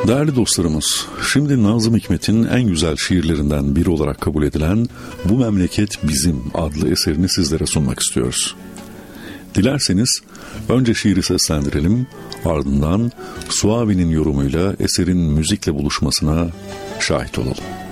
Değerli dostlarımız, şimdi Nazım Hikmet'in en güzel şiirlerinden biri olarak kabul edilen "Bu Memleket Bizim" adlı eserini sizlere sunmak istiyoruz. Dilerseniz önce şiiri seslendirelim, ardından Suavi'nin yorumuyla eserin müzikle buluşmasına şahit olalım.